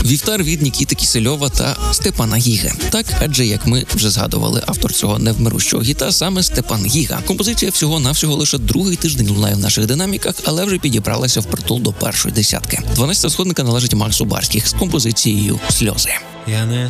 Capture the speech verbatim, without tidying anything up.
Вівтар від Нікіти Кісельова та Степана Гіги. Так, адже, як ми вже згадували, автор цього невмирущого гіта саме Степан Гіга. Композиція всього-навсього лише другий тиждень лунає в наших динаміках, але вже підібралася впритул до першої десятки. дванадцята сходинка належить Максу Барських з композицією «Сльози». Я не